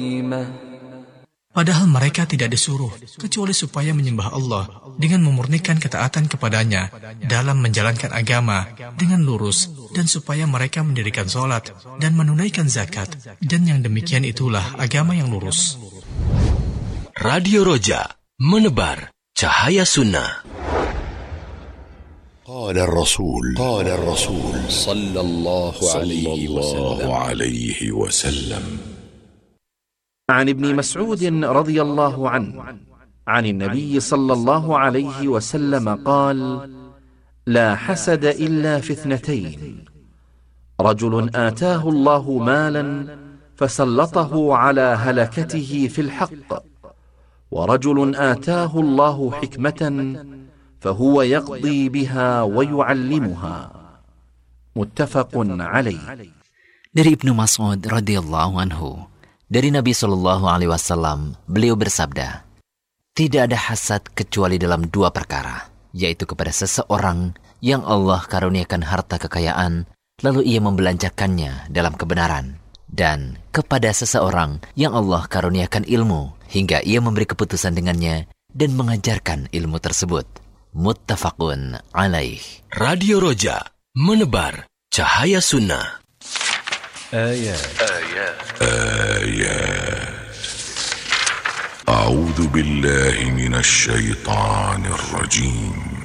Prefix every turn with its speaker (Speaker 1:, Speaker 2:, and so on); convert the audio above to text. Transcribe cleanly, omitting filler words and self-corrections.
Speaker 1: Padahal mereka tidak disuruh kecuali supaya menyembah Allah dengan memurnikan ketaatan kepadanya dalam menjalankan agama dengan lurus, dan supaya mereka mendirikan sholat dan menunaikan zakat, dan yang demikian itulah agama yang lurus.
Speaker 2: Radio Roja, menebar cahaya sunnah.
Speaker 3: قال الرسول
Speaker 2: صلى الله
Speaker 3: عليه وسلم
Speaker 4: عن ابن مسعود رضي الله عنه عن النبي صلى الله عليه وسلم قال: لا حسد إلا في اثنتين، رجل آتاه الله مالا فسلطه على هلكته في الحق، ورجل آتاه الله حكمة فهو يقضي بها ويعلمها. متفق عليه.
Speaker 5: Dari Ibnu Mas'ud radhiyallahu anhu, dari Nabi Shallallahu alaihi wasallam, beliau bersabda, tidak ada hasad kecuali dalam dua perkara, yaitu kepada seseorang yang Allah karuniakan harta kekayaan, lalu ia membelanjakannya dalam kebenaran, dan kepada seseorang yang Allah karuniakan ilmu, hingga ia memberi keputusan dengannya dan mengajarkan ilmu tersebut. Muttafaqun alaih.
Speaker 2: Radio Roja, menebar cahaya sunnah.
Speaker 3: آيات أعوذ بالله من الشيطان الرجيم